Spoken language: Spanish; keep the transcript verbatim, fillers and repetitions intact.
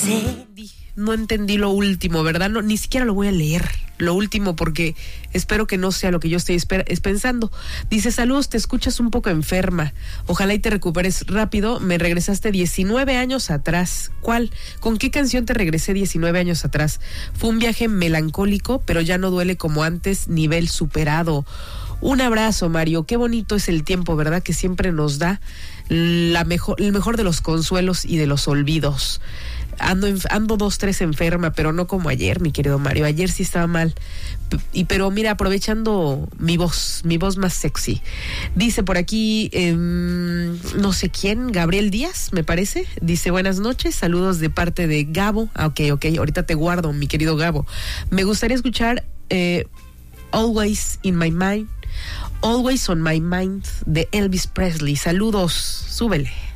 No entendí lo último, ¿verdad? No, ni siquiera lo voy a leer, lo último, porque espero que no sea lo que yo estoy esper- es pensando. Dice, saludos, te escuchas un poco enferma. Ojalá y te recuperes rápido. Me regresaste diecinueve años atrás. ¿Cuál? ¿Con qué canción te regresé diecinueve años atrás? Fue un viaje melancólico, pero ya no duele como antes, nivel superado. Un abrazo, Mario. Qué bonito es el tiempo, ¿verdad? Que siempre nos da la mejor, el mejor de los consuelos y de los olvidos. Ando, ando dos, tres enferma, pero no como ayer, mi querido Mario. Ayer sí estaba mal. Y pero mira, aprovechando mi voz, mi voz más sexy. Dice por aquí, eh, no sé quién, Gabriel Díaz, me parece. Dice, buenas noches, saludos de parte de Gabo. Ah, ok, ok, ahorita te guardo, mi querido Gabo. Me gustaría escuchar eh, Always in My Mind, Always on My Mind, de Elvis Presley. Saludos, súbele.